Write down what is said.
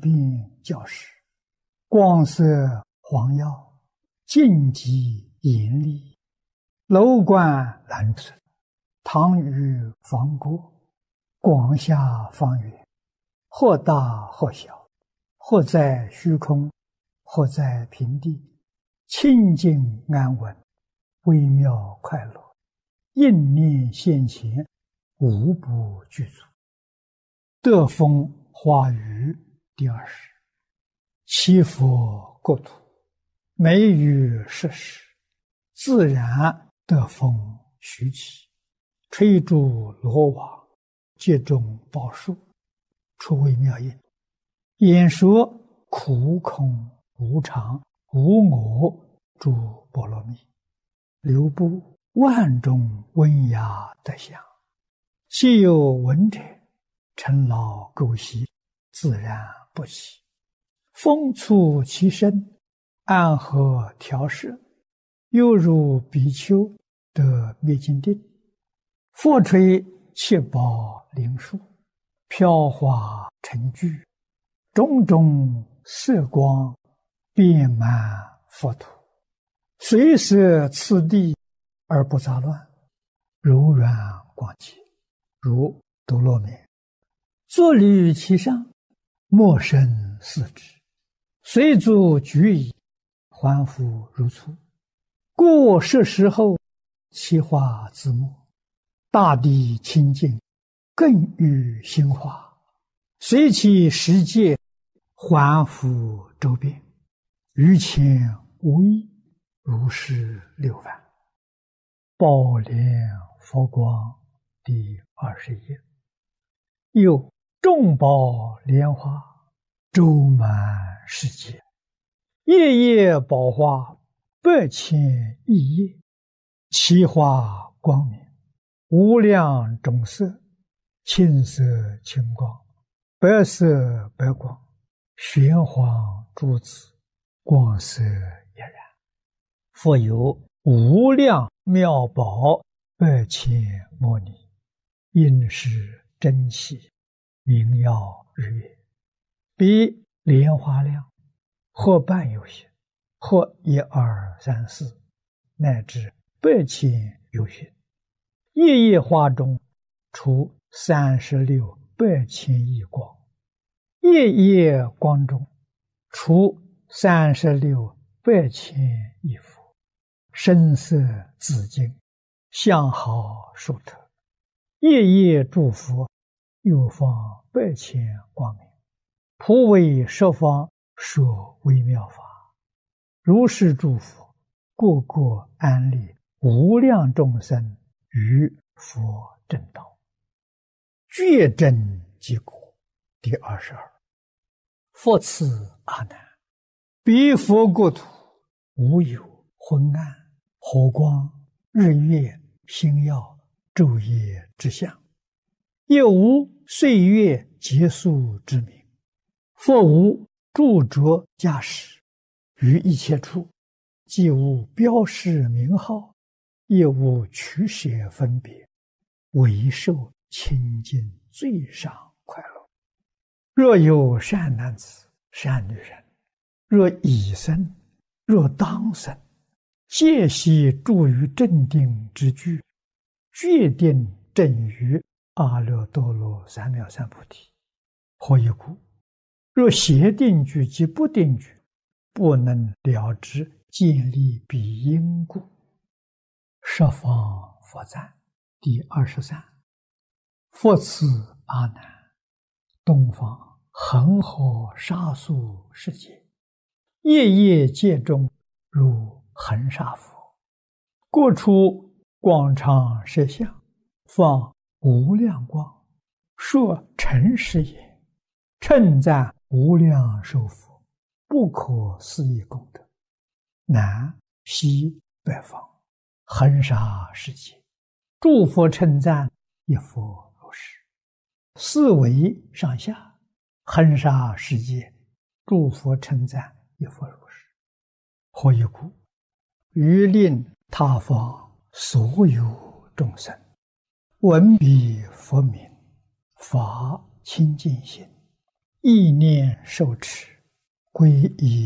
遍教室，光色黄耀，净极严厉，楼观蓝色，堂宇方过，广下方圆，或大或小，或在虚空，或在平地，清净安稳，微妙快乐，应念现前，无不具足。德风花语第20。七佛国土，美语设施，自然德风徐起，吹竹罗网，接种宝树，出微妙音，演说苦空无常无我诸波罗蜜，流布万种温雅德相，既有闻者，尘劳垢习，自然不起。风促其身，安和调摄，犹如比丘得灭尽定。佛吹七宝灵树，飘华成聚，种种色光，遍满佛土。随摄次第而不杂乱，柔软广洁，如多罗绵。坐立其上，莫生四肢，随足举矣，还复如初。过设施后，其化自没，大地清净，更与心化，随其世界，还复周遍，于前无异，如是六番。宝莲佛光第20页。又众宝莲花，周满世界，夜夜宝花，100千亿叶，其花光明，无量种色，青色青光，白色白光，玄黄珠子，光色俨然。复有无量妙宝，100千摩尼，应是真气，明耀日月，比莲花量，或半有些，或1、2、3、4，乃至100千有些。夜夜花中，出36百千亿光，夜夜光中，出36百千亿佛，声色自净，相好殊特。夜夜诸佛，又放100千光明，普为十方说微妙法。如是诸佛，个个安立无量众生于佛正道，觉真即果第22。复次阿难，彼佛国土，无有昏暗、火光、日月、星耀、昼夜之相，也无岁月结束之名。佛无著着驾驶，于一切处，既无标示名号，也无取舍分别，唯受清净最上快乐。若有善男子、善女人，若已生，若当生，皆悉住于正定之具，决定正于阿耨多罗三藐三菩提。何以故？若邪定具及不定具，不能了知建立彼因故。十方佛赞第23。复次阿难，东方恒河沙数世界，夜夜界中如恒沙佛，各处广长舌相，放无量光，说诚实也，称赞无量寿佛，不可思议功德。南西北方恒沙世界，诸佛称赞一佛如是。四维上下恒沙世界，诸佛称赞一佛如是。何以故？于令他方所有众生闻彼佛名，发清净心， 意念受持，皈依